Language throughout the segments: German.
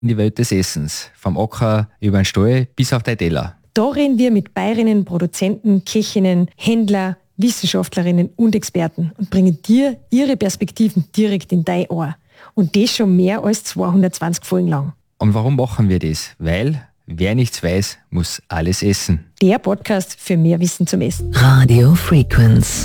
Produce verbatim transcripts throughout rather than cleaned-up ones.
in die Welt des Essens. Vom Acker über den Stall bis auf dein Teller. Da reden wir mit Bäuerinnen, Produzenten, Köchinnen, Händler, Wissenschaftlerinnen und Experten und bringen dir ihre Perspektiven direkt in dein Ohr. Und das schon mehr als zweihundertzwanzig Folgen lang. Und warum machen wir das? Weil wer nichts weiß, muss alles essen. Der Podcast für mehr Wissen zum Essen. Radio Frequenz.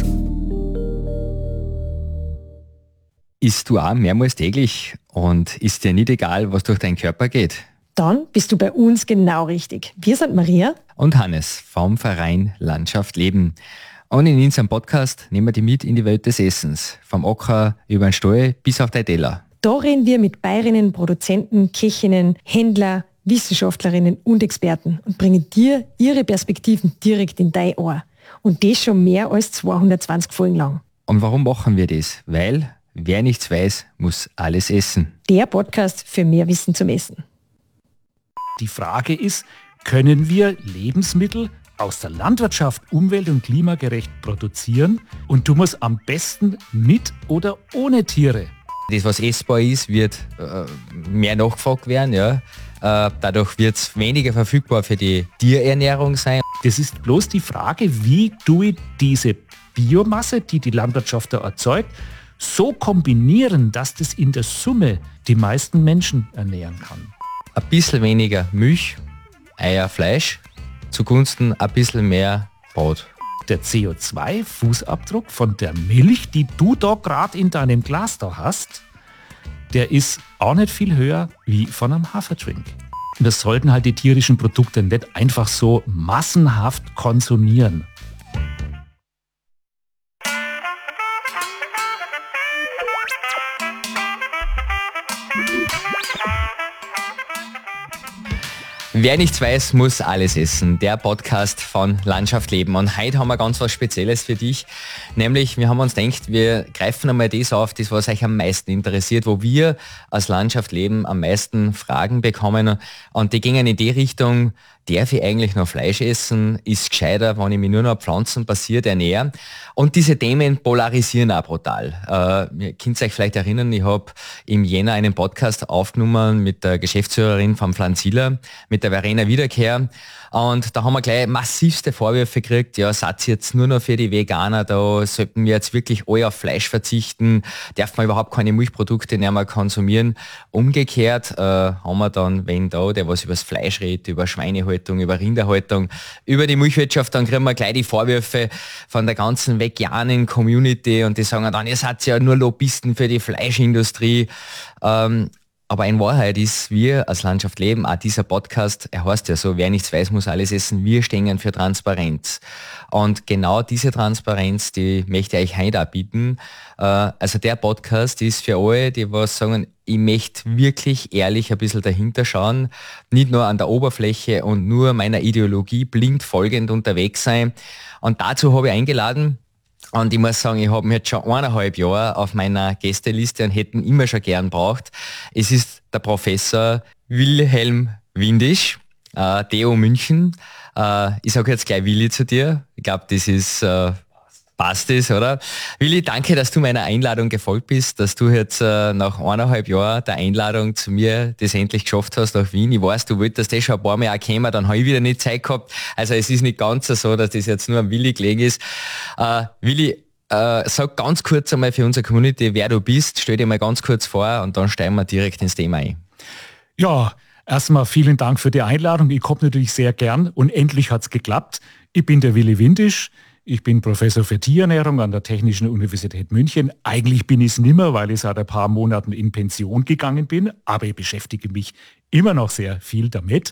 Isst du auch mehrmals täglich und ist dir nicht egal, was durch deinen Körper geht? Dann bist du bei uns genau richtig. Wir sind Maria und Hannes vom Verein Landschaft Leben. Und in unserem Podcast nehmen wir dich mit in die Welt des Essens. Vom Acker über den Stall bis auf dein Teller. Da reden wir mit Bäuerinnen, Produzenten, Köchinnen, Händler, Wissenschaftlerinnen und Experten und bringen dir ihre Perspektiven direkt in dein Ohr. Und das schon mehr als zweihundertzwanzig Folgen lang. Und warum machen wir das? Weil wer nichts weiß, muss alles essen. Der Podcast für mehr Wissen zum Essen. Die Frage ist, können wir Lebensmittel aus der Landwirtschaft umwelt- und klimagerecht produzieren und tun wir es am besten mit oder ohne Tiere? Das, was essbar ist, wird äh, mehr nachgefragt werden. Ja. Äh, dadurch wird es weniger verfügbar für die Tierernährung sein. Das ist bloß die Frage, wie tue ich diese Biomasse, die die Landwirtschaft da erzeugt, so kombinieren, dass das in der Summe die meisten Menschen ernähren kann. Ein bisschen weniger Milch, Eier, Fleisch, zugunsten ein bisschen mehr Brot. Der C O zwei Fußabdruck von der Milch, die du da gerade in deinem Glas da hast, der ist auch nicht viel höher wie von einem Haferdrink. Und das sollten halt die tierischen Produkte nicht einfach so massenhaft konsumieren. Wer nichts weiß, muss alles essen. Der Podcast von Landschaft Leben. Und heute haben wir ganz was Spezielles für dich. Nämlich, wir haben uns gedacht, wir greifen einmal das auf, das was euch am meisten interessiert, wo wir als Landschaft Leben am meisten Fragen bekommen. Und die gingen in die Richtung, darf ich eigentlich noch Fleisch essen? Ist gescheiter, wenn ich mich nur noch pflanzenbasiert ernähre? Und diese Themen polarisieren auch brutal. Äh, ihr könnt euch vielleicht erinnern, ich habe im Jänner einen Podcast aufgenommen mit der Geschäftsführerin von Pflanzilla, mit der Verena Wiederkehr. Und da haben wir gleich massivste Vorwürfe gekriegt, ja, seid ihr jetzt nur noch für die Veganer da, sollten wir jetzt wirklich alle auf Fleisch verzichten, darf man überhaupt keine Milchprodukte mehr konsumieren. Umgekehrt äh, haben wir dann, wenn da, der was über das Fleisch redet, über Schweinehaltung, über Rinderhaltung, über die Milchwirtschaft, dann kriegen wir gleich die Vorwürfe von der ganzen veganen Community und die sagen dann, ihr seid ja nur Lobbyisten für die Fleischindustrie. Ähm, Aber in Wahrheit ist, wir als Landschaft Leben, auch dieser Podcast, er heißt ja so, wer nichts weiß, muss alles essen, wir stehen für Transparenz. Und genau diese Transparenz, die möchte ich euch heute auch bieten. Also der Podcast ist für alle, die was sagen, ich möchte wirklich ehrlich ein bisschen dahinter schauen, nicht nur an der Oberfläche und nur meiner Ideologie blind folgend unterwegs sein. Und dazu habe ich eingeladen, und ich muss sagen, ich habe ihn jetzt schon eineinhalb Jahre auf meiner Gästeliste und hätte ihn immer schon gern braucht. Es ist der Professor Wilhelm Windisch, äh, D O München. Äh, ich sage jetzt gleich Willi zu dir. Ich glaube, das ist... Äh, passt es, oder? Willi, danke, dass du meiner Einladung gefolgt bist, dass du jetzt äh, nach eineinhalb Jahren der Einladung zu mir das endlich geschafft hast nach Wien. Ich weiß, du wolltest das schon ein paar Mal auch kommen, dann habe ich wieder nicht Zeit gehabt. Also es ist nicht ganz so, dass das jetzt nur am Willi gelegen ist. Äh, Willi, äh, sag ganz kurz einmal für unsere Community, wer du bist. Stell dir mal ganz kurz vor und dann steigen wir direkt ins Thema ein. Ja, erstmal vielen Dank für die Einladung. Ich komme natürlich sehr gern und endlich hat es geklappt. Ich bin der Willi Windisch. Ich bin Professor für Tierernährung an der Technischen Universität München. Eigentlich bin ich es nimmer, weil ich seit ein paar Monaten in Pension gegangen bin, aber ich beschäftige mich immer noch sehr viel damit.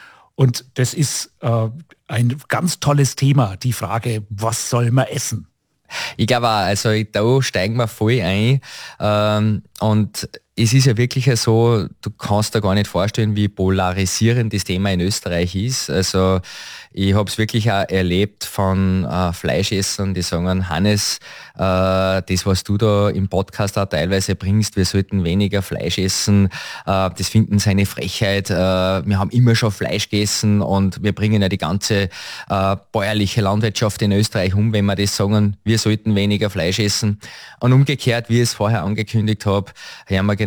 Und das ist äh, ein ganz tolles Thema, die Frage, was soll man essen? Ich glaube auch, also da steigen wir voll ein ähm, und es ist ja wirklich so, du kannst dir gar nicht vorstellen, wie polarisierend das Thema in Österreich ist. Also ich habe es wirklich auch erlebt von äh, Fleischessern, die sagen, Hannes, äh, das, was du da im Podcast auch teilweise bringst, wir sollten weniger Fleisch essen, äh, das finden sie eine Frechheit. Äh, wir haben immer schon Fleisch gegessen und wir bringen ja die ganze äh, bäuerliche Landwirtschaft in Österreich um, wenn wir das sagen, wir sollten weniger Fleisch essen. Und umgekehrt, wie ich es vorher angekündigt habe, hören wir genau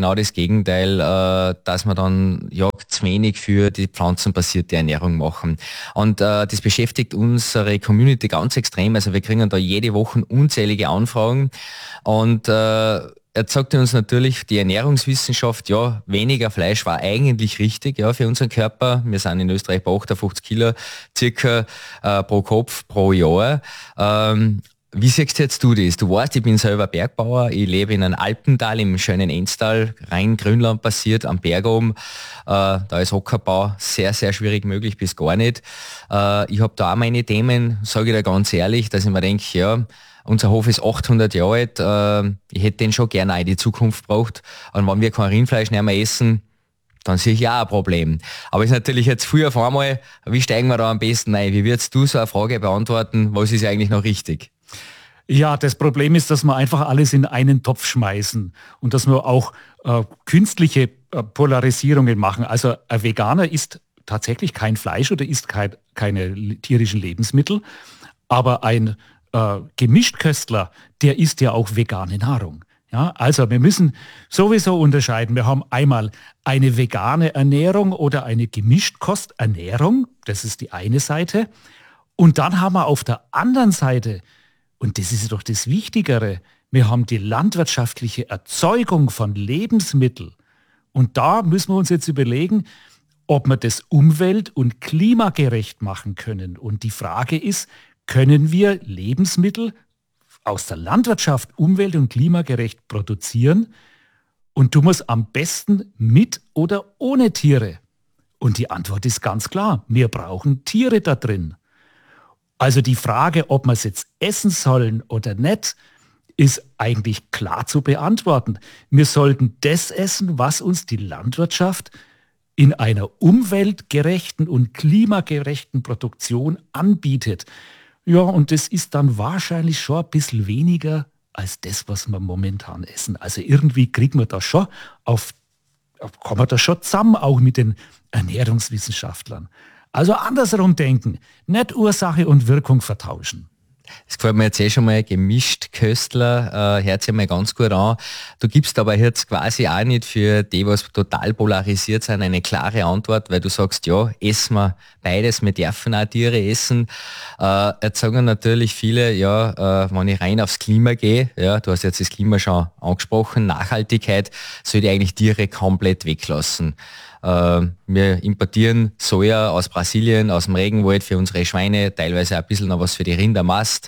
genau das Gegenteil, äh, dass wir dann ja zu wenig für die pflanzenbasierte Ernährung machen. Und äh, das beschäftigt unsere Community ganz extrem. Also wir kriegen da jede Woche unzählige Anfragen und äh, er sagt uns natürlich, die Ernährungswissenschaft, ja, weniger Fleisch war eigentlich richtig, ja, für unseren Körper. Wir sind in Österreich bei achtundfünfzig Kilo circa äh, pro Kopf pro Jahr. Ähm, wie siehst jetzt du das? Du weißt, ich bin selber Bergbauer, ich lebe in einem Alpental, im schönen Enstal, rein Grünland basiert, am Berg oben. Äh, da ist Ackerbau sehr, sehr schwierig möglich, bis gar nicht. Äh, ich habe da auch meine Themen, sage ich dir ganz ehrlich, dass ich mir denke, ja, unser Hof ist achthundert Jahre alt, äh, ich hätte den schon gerne in die Zukunft gebraucht. Und wenn wir kein Rindfleisch nicht mehr essen, dann sehe ich auch ein Problem. Aber es ist natürlich jetzt früh auf einmal, wie steigen wir da am besten ein? Wie würdest du so eine Frage beantworten? Was ist eigentlich noch richtig? Ja, das Problem ist, dass wir einfach alles in einen Topf schmeißen und dass wir auch äh, künstliche äh, Polarisierungen machen. Also ein Veganer isst tatsächlich kein Fleisch oder isst kein, keine tierischen Lebensmittel, aber ein Äh, Gemischtköstler, der isst ja auch vegane Nahrung. Ja, also wir müssen sowieso unterscheiden. Wir haben einmal eine vegane Ernährung oder eine Gemischtkosternährung, das ist die eine Seite. Und dann haben wir auf der anderen Seite, und das ist doch das Wichtigere, wir haben die landwirtschaftliche Erzeugung von Lebensmitteln. Und da müssen wir uns jetzt überlegen, ob wir das umwelt- und klimagerecht machen können. Und die Frage ist, können wir Lebensmittel aus der Landwirtschaft umwelt- und klimagerecht produzieren und tun wir es am besten mit oder ohne Tiere? Und die Antwort ist ganz klar, wir brauchen Tiere da drin. Also die Frage, ob wir es jetzt essen sollen oder nicht, ist eigentlich klar zu beantworten. Wir sollten das essen, was uns die Landwirtschaft in einer umweltgerechten und klimagerechten Produktion anbietet. Ja, und das ist dann wahrscheinlich schon ein bisschen weniger als das, was wir momentan essen. Also irgendwie kriegen wir da schon auf, kommen wir da schon zusammen, auch mit den Ernährungswissenschaftlern. Also andersrum denken, nicht Ursache und Wirkung vertauschen. Das gefällt mir jetzt eh schon mal, gemischt Köstler, äh, hört sich mal ganz gut an. Du gibst aber jetzt quasi auch nicht für die, was total polarisiert sind, eine klare Antwort, weil du sagst, ja, essen wir beides, wir dürfen auch Tiere essen. Äh, jetzt sagen natürlich viele, ja, äh, wenn ich rein aufs Klima gehe, ja, du hast jetzt das Klima schon angesprochen, Nachhaltigkeit, sollte ich eigentlich Tiere komplett weglassen. Uh, wir importieren Soja aus Brasilien, aus dem Regenwald für unsere Schweine, teilweise auch ein bisschen noch was für die Rindermast.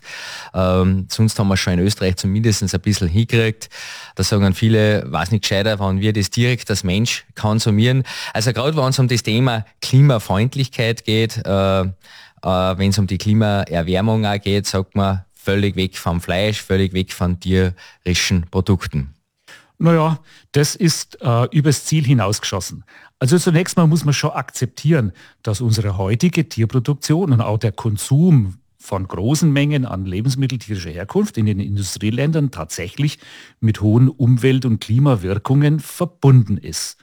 Uh, sonst haben wir schon in Österreich zumindest ein bisschen hingekriegt. Da sagen viele, weiß nicht gescheiter, wenn wir das direkt als Mensch konsumieren. Also gerade wenn es um das Thema Klimafreundlichkeit geht, uh, uh, wenn es um die Klimaerwärmung auch geht, sagt man völlig weg vom Fleisch, völlig weg von tierischen Produkten. Naja, das ist äh, übers Ziel hinausgeschossen. Also zunächst mal muss man schon akzeptieren, dass unsere heutige Tierproduktion und auch der Konsum von großen Mengen an Lebensmitteln tierischer Herkunft in den Industrieländern tatsächlich mit hohen Umwelt- und Klimawirkungen verbunden ist.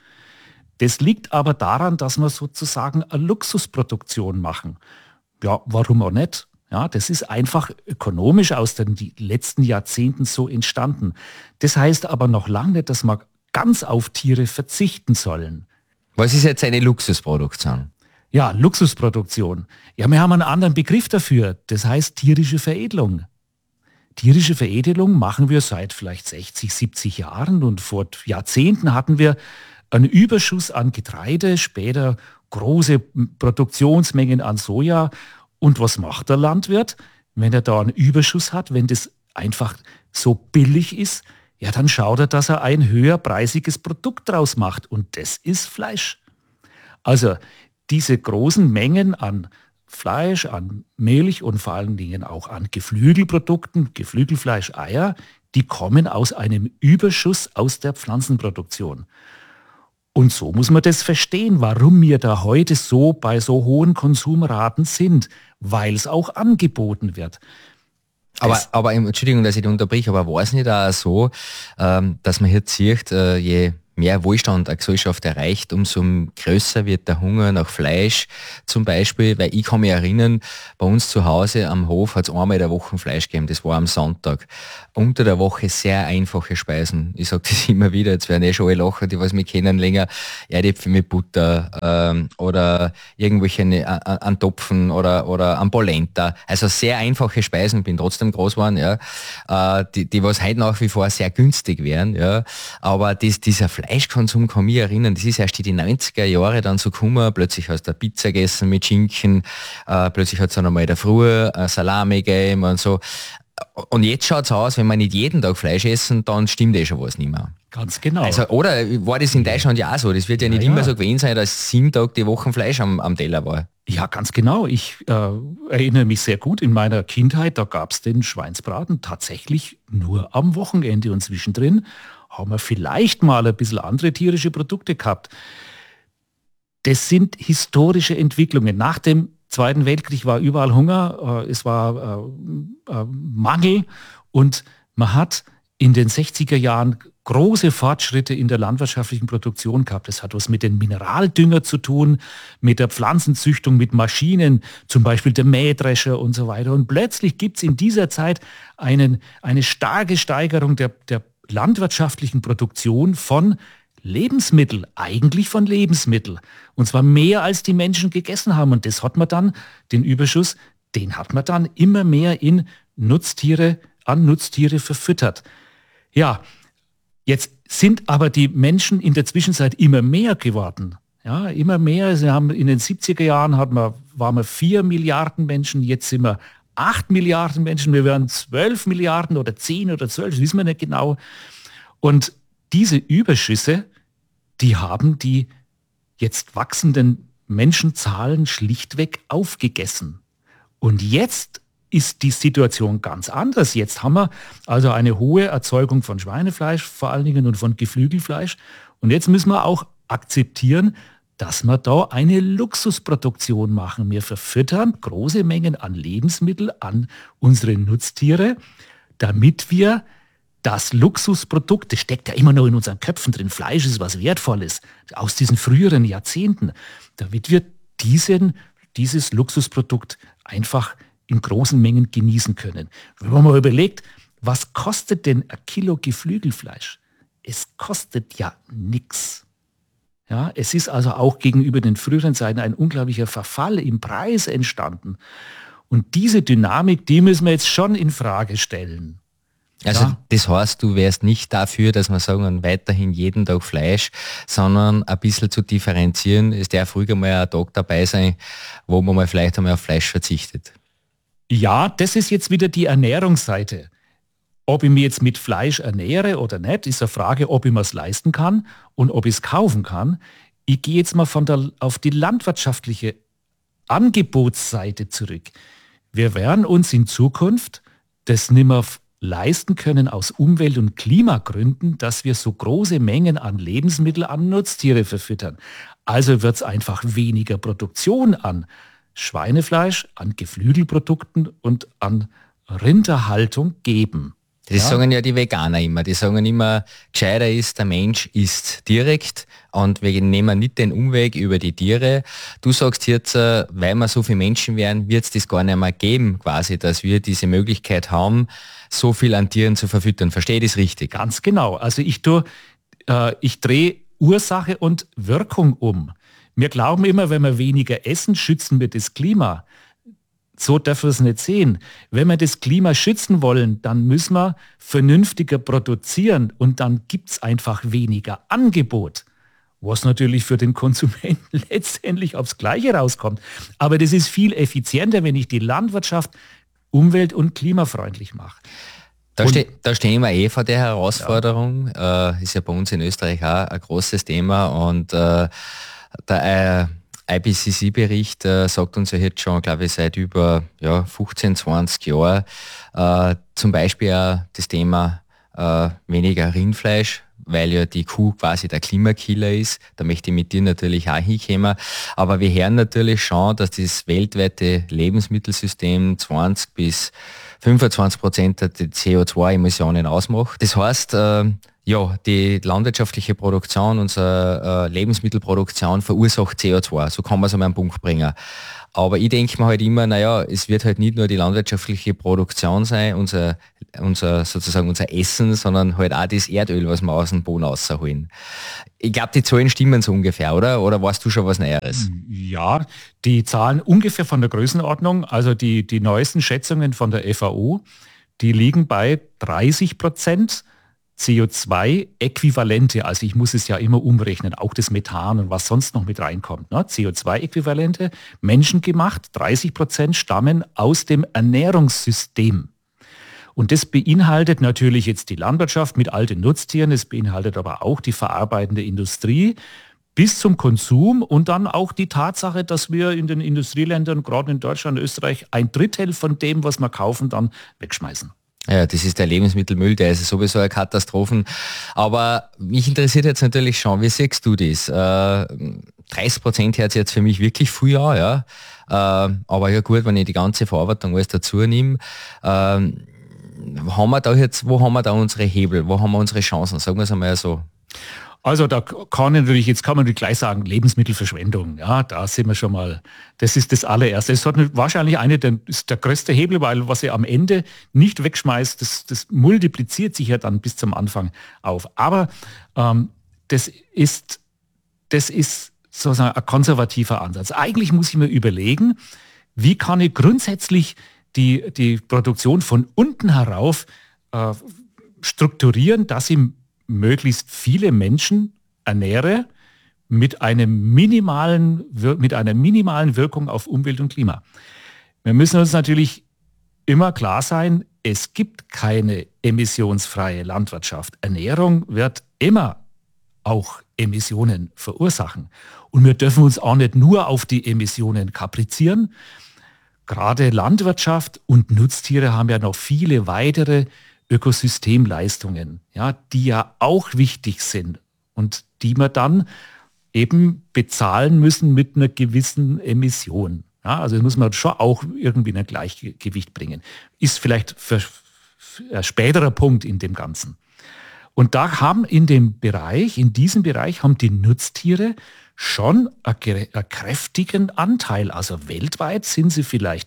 Das liegt aber daran, dass wir sozusagen eine Luxusproduktion machen. Ja, warum auch nicht? Ja, das ist einfach ökonomisch aus den letzten Jahrzehnten so entstanden. Das heißt aber noch lange nicht, dass wir ganz auf Tiere verzichten sollen. Was ist jetzt eine Luxusproduktion? Ja, Luxusproduktion. Ja, wir haben einen anderen Begriff dafür. Das heißt tierische Veredelung. Tierische Veredelung machen wir seit vielleicht sechzig, siebzig Jahren und vor Jahrzehnten hatten wir einen Überschuss an Getreide, später große Produktionsmengen an Soja. Und was macht der Landwirt, wenn er da einen Überschuss hat, wenn das einfach so billig ist? Ja, dann schaut er, dass er ein höherpreisiges Produkt draus macht und das ist Fleisch. Also diese großen Mengen an Fleisch, an Milch und vor allen Dingen auch an Geflügelprodukten, Geflügelfleisch, Eier, die kommen aus einem Überschuss aus der Pflanzenproduktion. Und so muss man das verstehen, warum wir da heute so bei so hohen Konsumraten sind, weil es auch angeboten wird. Aber, aber Entschuldigung, dass ich dich unterbrich, aber war es nicht auch so, ähm, dass man hier sieht, äh, je mehr Wohlstand eine Gesellschaft erreicht, umso größer wird der Hunger nach Fleisch zum Beispiel, weil ich kann mich erinnern, bei uns zu Hause am Hof hat es einmal in der Woche Fleisch gegeben, das war am Sonntag. Unter der Woche sehr einfache Speisen. Ich sage das immer wieder, jetzt werden eh schon alle lachen, die was mich kennen länger, Erdäpfel mit Butter ähm, oder irgendwelche äh, an Topfen oder, oder an Polenta. Also sehr einfache Speisen, bin trotzdem groß geworden, ja, äh, die, die was heute nach wie vor sehr günstig wären, ja, aber das, dieser Fleischkonsum kann mich erinnern, das ist erst in die neunziger Jahre dann so gekommen, plötzlich hast du Pizza gegessen mit Schinken, äh, plötzlich hat es dann einmal in der Früh äh, Salami gegeben und so. Und jetzt schaut es aus, wenn wir nicht jeden Tag Fleisch essen, dann stimmt eh schon was nicht mehr. Ganz genau. Also, oder war das in Deutschland ja auch so? Das wird ja nicht ja, immer ja. so gewesen sein, dass sieben Tage die Woche Fleisch am, am Teller war. Ja, ganz genau. Ich äh, erinnere mich sehr gut, in meiner Kindheit, da gab es den Schweinsbraten tatsächlich nur am Wochenende und zwischendrin haben wir vielleicht mal ein bisschen andere tierische Produkte gehabt. Das sind historische Entwicklungen. Nach dem Zweiten Weltkrieg war überall Hunger, äh, es war äh, äh, Mangel und man hat in den sechziger Jahren große Fortschritte in der landwirtschaftlichen Produktion gehabt. Das hat was mit den Mineraldünger zu tun, mit der Pflanzenzüchtung, mit Maschinen, zum Beispiel der Mähdrescher und so weiter. Und plötzlich gibt es in dieser Zeit einen, eine starke Steigerung der, der landwirtschaftlichen Produktion von Lebensmittel, eigentlich von Lebensmitteln. Und zwar mehr, als die Menschen gegessen haben. Und das hat man dann, den Überschuss, den hat man dann immer mehr in Nutztiere, an Nutztiere verfüttert. Ja, jetzt sind aber die Menschen in der Zwischenzeit immer mehr geworden. Ja, immer mehr. Sie haben in den siebziger Jahren hatten wir, waren wir vier Milliarden Menschen, jetzt sind wir acht Milliarden Menschen, wir werden zwölf Milliarden oder zehn oder zwölf, das wissen wir nicht genau. Und diese Überschüsse, die haben die jetzt wachsenden Menschenzahlen schlichtweg aufgegessen. Und jetzt ist die Situation ganz anders. Jetzt haben wir also eine hohe Erzeugung von Schweinefleisch vor allen Dingen und von Geflügelfleisch. Und jetzt müssen wir auch akzeptieren, dass wir da eine Luxusproduktion machen. Wir verfüttern große Mengen an Lebensmitteln an unsere Nutztiere, damit wir das Luxusprodukt, das steckt ja immer noch in unseren Köpfen drin, Fleisch ist was Wertvolles, aus diesen früheren Jahrzehnten, damit wir diesen, dieses Luxusprodukt einfach in großen Mengen genießen können. Wenn man mal überlegt, was kostet denn ein Kilo Geflügelfleisch? Es kostet ja nichts. Ja, es ist also auch gegenüber den früheren Zeiten ein unglaublicher Verfall im Preis entstanden. Und diese Dynamik, die müssen wir jetzt schon in Frage stellen. Also ja. Das heißt, du wärst nicht dafür, dass wir sagen, weiterhin jeden Tag Fleisch, sondern ein bisschen zu differenzieren. Es darf ruhig mal ein Tag dabei sein, wo man mal vielleicht einmal auf Fleisch verzichtet. Ja, das ist jetzt wieder die Ernährungsseite. Ob ich mich jetzt mit Fleisch ernähre oder nicht, ist eine Frage, ob ich mir es leisten kann und ob ich es kaufen kann. Ich gehe jetzt mal von der, auf die landwirtschaftliche Angebotsseite zurück. Wir werden uns in Zukunft das nicht mehr leisten können aus Umwelt- und Klimagründen, dass wir so große Mengen an Lebensmitteln an Nutztiere verfüttern. Also wird es einfach weniger Produktion an Schweinefleisch, an Geflügelprodukten und an Rinderhaltung geben. Das ja. sagen ja die Veganer immer. Die sagen immer, gescheiter ist, der Mensch isst direkt und wir nehmen nicht den Umweg über die Tiere. Du sagst jetzt, weil wir so viele Menschen wären, wird es das gar nicht mehr geben, quasi, dass wir diese Möglichkeit haben, so viel an Tieren zu verfüttern. Verstehe ich das richtig? Ganz genau. Also ich tue, äh, ich drehe Ursache und Wirkung um. Wir glauben immer, wenn wir weniger essen, schützen wir das Klima. So dürfen wir es nicht sehen. Wenn wir das Klima schützen wollen, dann müssen wir vernünftiger produzieren und dann gibt es einfach weniger Angebot. Was natürlich für den Konsumenten letztendlich aufs Gleiche rauskommt. Aber das ist viel effizienter, wenn ich die Landwirtschaft umwelt- und klimafreundlich mache. Da, ste da stehen wir eh vor der Herausforderung. Ja. Äh, ist ja bei uns in Österreich auch ein großes Thema und äh, der äh, I P C C-Bericht äh, sagt uns ja jetzt schon, glaube ich, seit über ja, fünfzehn, zwanzig Jahren äh, zum Beispiel auch das Thema äh, weniger Rindfleisch, weil ja die Kuh quasi der Klimakiller ist. Da möchte ich mit dir natürlich auch hinkommen. Aber wir hören natürlich schon, dass das weltweite Lebensmittelsystem zwanzig bis fünfundzwanzig Prozent der C O zwei Emissionen ausmacht. Das heißt, äh, ja, die landwirtschaftliche Produktion, unsere äh, Lebensmittelproduktion verursacht C O zwei. So kann man es an einen Punkt bringen. Aber ich denke mir halt immer, naja, es wird halt nicht nur die landwirtschaftliche Produktion sein, unser, unser sozusagen unser Essen, sondern halt auch das Erdöl, was wir aus dem Boden rausholen. Ich glaube, die Zahlen stimmen so ungefähr, oder? Oder weißt du schon was Näheres? Ja, die Zahlen ungefähr von der Größenordnung, also die, die neuesten Schätzungen von der F A O, die liegen bei dreißig Prozent C O zwei Äquivalente, also ich muss es ja immer umrechnen, auch das Methan und was sonst noch mit reinkommt. Ne? C O zwei Äquivalente, menschengemacht, dreißig Prozent stammen aus dem Ernährungssystem. Und das beinhaltet natürlich jetzt die Landwirtschaft mit all den Nutztieren, es beinhaltet aber auch die verarbeitende Industrie bis zum Konsum und dann auch die Tatsache, dass wir in den Industrieländern, gerade in Deutschland und Österreich, ein Drittel von dem, was wir kaufen, dann wegschmeißen. Ja, das ist der Lebensmittelmüll, der ist sowieso eine Katastrophe. Aber mich interessiert jetzt natürlich schon, wie siehst du das? Äh, dreißig Prozent hört sich jetzt für mich wirklich viel an, ja. Äh, aber ja gut, wenn ich die ganze Verarbeitung alles dazu nehme, äh, haben wir da jetzt, wo haben wir da unsere Hebel, wo haben wir unsere Chancen? Sagen wir es einmal so. Also da kann natürlich, jetzt kann man natürlich gleich sagen, Lebensmittelverschwendung, ja, da sind wir schon mal, das ist das allererste. Das hat wahrscheinlich eine der, ist der größte Hebel, weil was ihr am Ende nicht wegschmeißt, das, das multipliziert sich ja dann bis zum Anfang auf. Aber ähm, das ist, das ist sozusagen ein konservativer Ansatz. Eigentlich muss ich mir überlegen, wie kann ich grundsätzlich die, die Produktion von unten herauf äh, strukturieren, dass ich möglichst viele Menschen ernähre mit einem minimalen, mit einer minimalen Wirkung auf Umwelt und Klima. Wir müssen uns natürlich immer klar sein, es gibt keine emissionsfreie Landwirtschaft. Ernährung wird immer auch Emissionen verursachen. Und wir dürfen uns auch nicht nur auf die Emissionen kaprizieren. Gerade Landwirtschaft und Nutztiere haben ja noch viele weitere Ökosystemleistungen, ja, die ja auch wichtig sind und die wir dann eben bezahlen müssen mit einer gewissen Emission. Ja, also das muss man schon auch irgendwie in ein Gleichgewicht bringen. Ist vielleicht für, für ein späterer Punkt in dem Ganzen. Und da haben in dem Bereich, in diesem Bereich haben die Nutztiere schon einen, einen kräftigen Anteil. Also weltweit sind sie vielleicht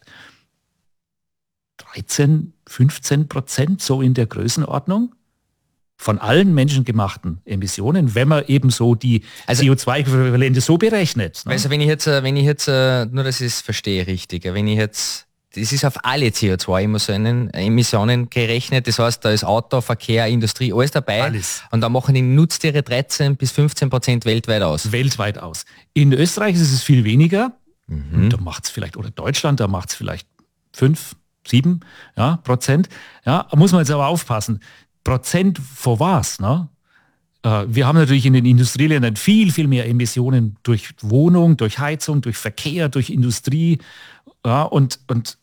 dreizehn, fünfzehn Prozent, so in der Größenordnung von allen menschengemachten Emissionen, wenn man eben so die also, C O zwei Äquivalente so berechnet. Ne? Also wenn ich jetzt, wenn ich jetzt, nur dass ich es verstehe richtig, wenn ich jetzt, das ist auf alle C O zwei Emissionen, Emissionen gerechnet, das heißt, da ist Auto, Verkehr, Industrie, alles dabei. Alles. Und da machen die Nutztiere dreizehn bis fünfzehn Prozent weltweit aus. Weltweit aus. In Österreich ist es viel weniger, mhm. Da macht es vielleicht, oder Deutschland, da macht es vielleicht fünf, sieben ja, Prozent. Ja, muss man jetzt aber aufpassen. Prozent vor was? Ne? Äh, wir haben natürlich in den Industrieländern viel, viel mehr Emissionen durch Wohnung, durch Heizung, durch Verkehr, durch Industrie. Ja, und, und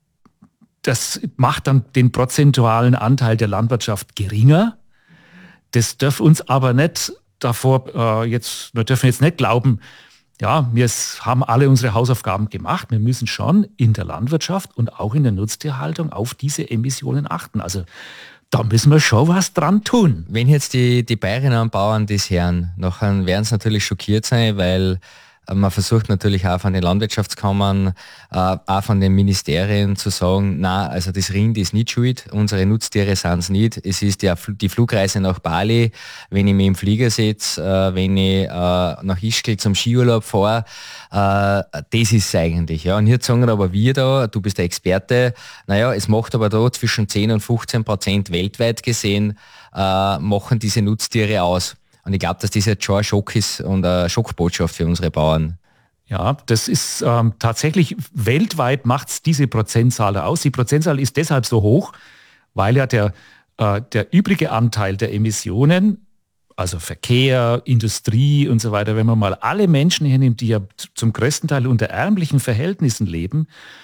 das macht dann den prozentualen Anteil der Landwirtschaft geringer. Das darf uns aber nicht davor, äh, jetzt, wir dürfen jetzt nicht glauben, ja, wir haben alle unsere Hausaufgaben gemacht. Wir müssen schon in der Landwirtschaft und auch in der Nutztierhaltung auf diese Emissionen achten. Also da müssen wir schon was dran tun. Wenn jetzt die, die Bäuerinnen und Bauern das hören, nachher werden sie natürlich schockiert sein, weil man versucht natürlich auch von den Landwirtschaftskammern, äh, auch von den Ministerien zu sagen, na, also das Rind ist nicht schuld, unsere Nutztiere sind es nicht. Es ist die, die Flugreise nach Bali, wenn ich mich im Flieger sitze, äh, wenn ich äh, nach Ischgl zum Skiurlaub fahre, äh, das ist es eigentlich. Ja. Und jetzt sagen aber wir da, du bist der Experte, naja, es macht aber da zwischen zehn und fünfzehn Prozent weltweit gesehen, äh, machen diese Nutztiere aus. Und ich glaube, dass das jetzt schon ein Schock ist und eine Schockbotschaft für unsere Bauern. Ja, das ist ähm, tatsächlich, weltweit macht es diese Prozentzahl aus. Die Prozentzahl ist deshalb so hoch, weil ja der, äh, der übrige Anteil der Emissionen, also Verkehr, Industrie und so weiter, wenn man mal alle Menschen hernimmt, die ja zum größten Teil unter ärmlichen Verhältnissen leben,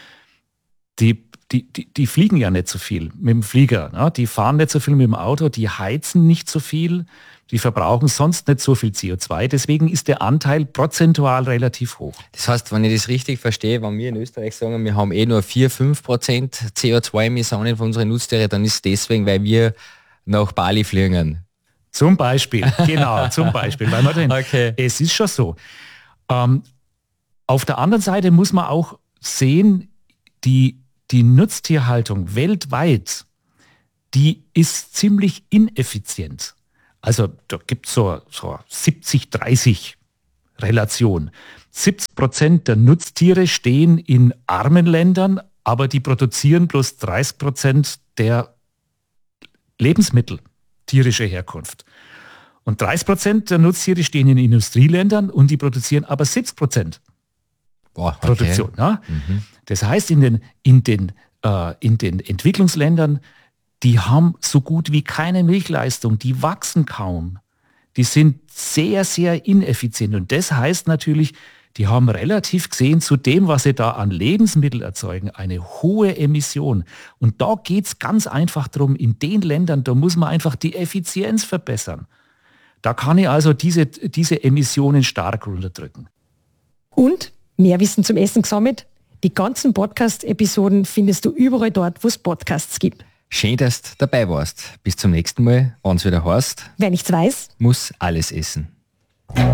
die Die, die, die fliegen ja nicht so viel mit dem Flieger, ne? Die fahren nicht so viel mit dem Auto, die heizen nicht so viel, Die verbrauchen sonst nicht so viel C O zwei. Deswegen ist der Anteil prozentual relativ hoch. Das heißt, wenn ich das richtig verstehe, wenn wir in Österreich sagen, wir haben eh nur vier bis fünf Prozent C O zwei Emissionen von unseren Nutztieren, dann ist es deswegen, weil wir nach Bali fliegen. Zum Beispiel, genau, zum Beispiel. Weil man denn, okay. Es ist schon so. Ähm, auf der anderen Seite muss man auch sehen, die, die Nutztierhaltung weltweit, die ist ziemlich ineffizient. Also da gibt es so, so siebzig dreißig Relation. siebzig Prozent der Nutztiere stehen in armen Ländern, aber die produzieren bloß dreißig Prozent der Lebensmittel tierischer Herkunft. Und dreißig Prozent der Nutztiere stehen in Industrieländern und die produzieren aber siebzig Prozent Boah, okay. Produktion. Ja? Mhm. Das heißt, in den, in, den, äh, in den Entwicklungsländern, die haben so gut wie keine Milchleistung, die wachsen kaum. Die sind sehr, sehr ineffizient. Und das heißt natürlich, die haben relativ gesehen zu dem, was sie da an Lebensmitteln erzeugen, eine hohe Emission. Und da geht es ganz einfach darum, in den Ländern, da muss man einfach die Effizienz verbessern. Da kann ich also diese, diese Emissionen stark runterdrücken. Und mehr Wissen zum Essen gesammelt? Die ganzen Podcast-Episoden findest du überall dort, wo es Podcasts gibt. Schön, dass du dabei warst. Bis zum nächsten Mal, wenn es wieder heißt, Wer nichts weiß, muss alles essen.